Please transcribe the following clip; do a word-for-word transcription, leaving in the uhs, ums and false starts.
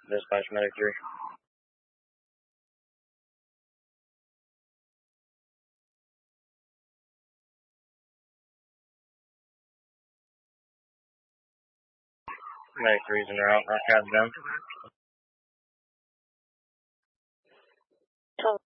Dispatch Medic three. Medic three's in route, not cabs down.